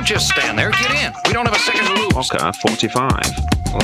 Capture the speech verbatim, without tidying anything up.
just stand there. Get in. We don't have a second to lose. Locker forty-five.